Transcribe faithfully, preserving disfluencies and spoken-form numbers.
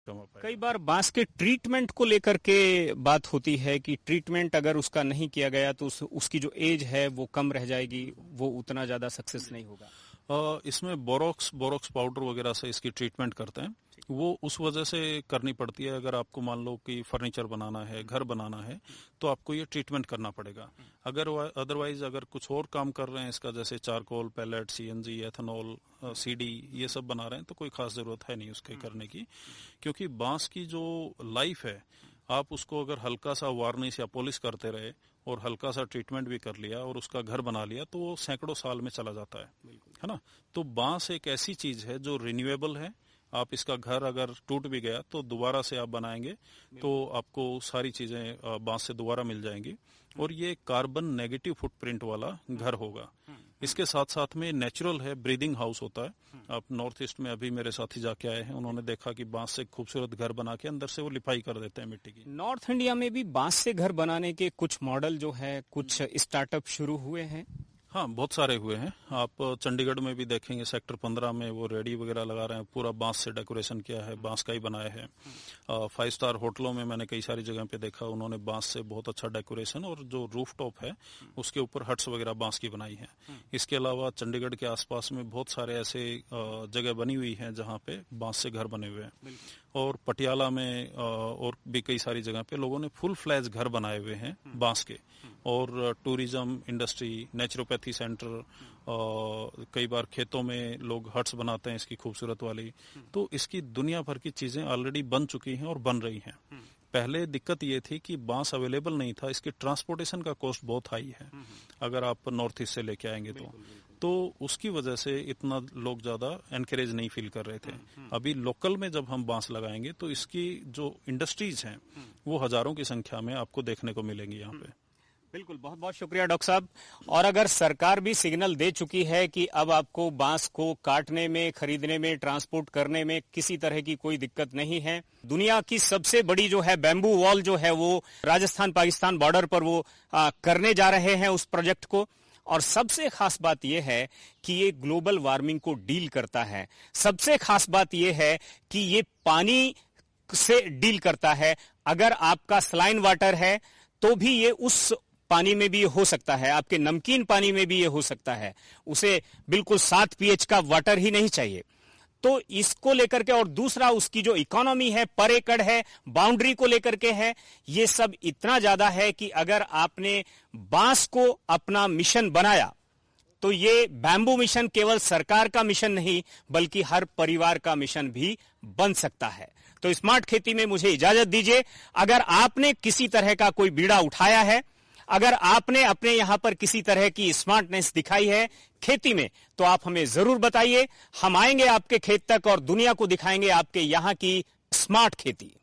कमा पाएगा। कई बार बांस के ट्रीटमेंट को लेकर के बात होती है कि ट्रीटमेंट अगर उसका नहीं किया गया तो उस, उसकी जो एज है वो कम रह जाएगी, वो उतना ज्यादा सक्सेस नहीं होगा। इसमें बोरोक्स बोरोक्स पाउडर वगैरह से इसकी ट्रीटमेंट करते हैं, वो उस वजह से करनी पड़ती है। अगर आपको मान लो कि फर्नीचर बनाना है, घर बनाना है, तो आपको ये ट्रीटमेंट करना पड़ेगा। अगर अदरवाइज अगर कुछ और काम कर रहे हैं इसका, जैसे charcoal, palette, CNG, ethanol, CD, ये सब बना रहे हैं, तो कोई खास जरूरत है नहीं उसके करने की, क्योंकि बांस की जो लाइफ है, आप उसको अगर हल्का सा वार्निश या पॉलिश करते रहे और हल्का सा ट्रीटमेंट भी कर लिया और उसका घर बना लिया, तो वो सैकड़ों साल में चला जाता है, है ना। तो बांस एक ऐसी चीज है जो रिन्यूएबल है। आप इसका घर अगर टूट भी गया तो दोबारा से आप बनाएंगे तो आपको सारी चीजें बांस से दोबारा मिल जाएंगी, और ये कार्बन नेगेटिव फुटप्रिंट वाला घर होगा। इसके साथ साथ में नेचुरल है, ब्रीदिंग हाउस होता है। आप नॉर्थ ईस्ट में अभी मेरे साथी जाके आए हैं, उन्होंने देखा कि बांस से खूबसूरत घर बना के अंदर से वो लिपाई कर देते हैं मिट्टी की। नॉर्थ इंडिया में भी बांस से घर बनाने के कुछ मॉडल जो है, कुछ स्टार्टअप शुरू हुए हैं। हाँ, बहुत सारे हुए हैं। आप चंडीगढ़ में भी देखेंगे, सेक्टर पंद्रह में वो रेडी वगैरह लगा रहे हैं, पूरा बांस से डेकोरेशन किया है, बांस का ही बनाया है। फाइव स्टार होटलों में मैंने कई सारी जगह पे देखा, उन्होंने बांस से बहुत अच्छा डेकोरेशन, और जो रूफ टॉप है उसके ऊपर हट्स वगैरह बांस की बनाई है। इसके अलावा चंडीगढ़ के आसपास में बहुत सारे ऐसे जगह बनी हुई हैं जहाँ पे बांस से घर बने हुए हैं, और पटियाला में और भी कई सारी जगह पे लोगों ने फुल फ्लैज घर बनाए हुए हैं बांस के। और टूरिज्म इंडस्ट्री, नेचुरोपैथी सेंटर, कई बार खेतों में लोग हट्स बनाते हैं इसकी खूबसूरत वाली। तो इसकी दुनिया भर की चीजें ऑलरेडी बन चुकी हैं और बन रही हैं। पहले दिक्कत ये थी कि बांस अवेलेबल नहीं था, इसकी ट्रांसपोर्टेशन का कॉस्ट बहुत हाई है अगर आप नॉर्थ ईस्ट से लेके आएंगे तो तो उसकी वजह से इतना लोग ज्यादा एनकरेज नहीं फील कर रहे थे। अभी लोकल में जब हम बांस लगाएंगे तो इसकी जो इंडस्ट्रीज हैं वो हजारों की संख्या में आपको देखने को मिलेंगी यहाँ पे। बिल्कुल, बहुत बहुत शुक्रिया डॉक्टर साहब। और अगर सरकार भी सिग्नल दे चुकी है कि अब आपको बांस को काटने में, खरीदने में, ट्रांसपोर्ट करने में किसी तरह की कोई दिक्कत नहीं है। दुनिया की सबसे बड़ी जो है बैम्बू वॉल जो है वो राजस्थान पाकिस्तान बॉर्डर पर वो आ, करने जा रहे हैं उस प्रोजेक्ट को। और सबसे खास बात यह है कि ये ग्लोबल वार्मिंग को डील करता है। सबसे खास बात यह है कि ये पानी से डील करता है। अगर आपका सलाइन वाटर है तो भी ये उस पानी में भी हो सकता है, आपके नमकीन पानी में भी ये हो सकता है। उसे बिल्कुल सात पीएच का वाटर ही नहीं चाहिए। तो इसको लेकर के, और दूसरा उसकी जो इकोनॉमी है, पर एकड़ है, बाउंड्री को लेकर के है, ये सब इतना ज्यादा है कि अगर आपने बांस को अपना मिशन बनाया तो ये बैम्बू मिशन केवल सरकार का मिशन नहीं बल्कि हर परिवार का मिशन भी बन सकता है। तो स्मार्ट खेती में मुझे इजाजत दीजिए। अगर आपने किसी तरह का कोई बीड़ा उठाया है, अगर आपने अपने यहां पर किसी तरह की स्मार्टनेस दिखाई है खेती में, तो आप हमें जरूर बताइए। हम आएंगे आपके खेत तक और दुनिया को दिखाएंगे आपके यहां की स्मार्ट खेती।